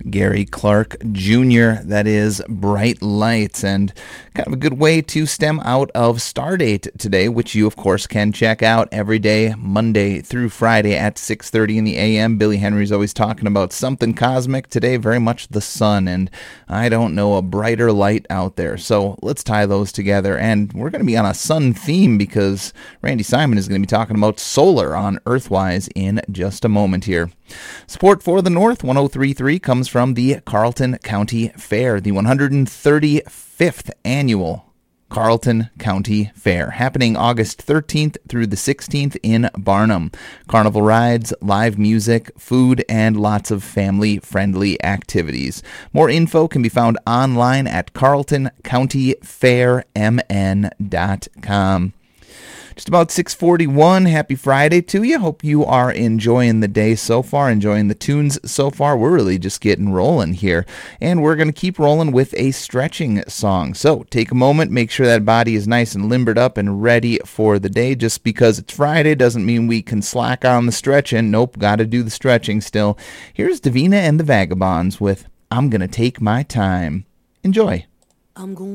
Gary Clark Jr., that is Bright Lights, and kind of a good way to stem out of Stardate today, which you, of course, can check out every day, Monday through Friday at 6:30 in the a.m. Billy Henry's always talking about something cosmic. Today, very much the sun, and I don't know a brighter light out there. So let's tie those together, and we're going to be on a sun theme because Randy Simon is going to be talking about solar on Earthwise in just a moment here. Support for the North 103.3 comes from the Carleton County Fair, the 135th annual Carleton County Fair, happening August 13th through the 16th in Barnum. Carnival rides, live music, food, and lots of family-friendly activities. More info can be found online at carletoncountyfairmn.com. Just about 6:41. Happy Friday to you. Hope you are enjoying the day so far, enjoying the tunes so far. We're really just getting rolling here, and we're going to keep rolling with a stretching song. So take a moment, make sure that body is nice and limbered up and ready for the day. Just because it's Friday doesn't mean we can slack on the stretching. Nope, got to do the stretching still. Here's Davina and the Vagabonds with I'm Gonna Take My Time. Enjoy. I'm gonna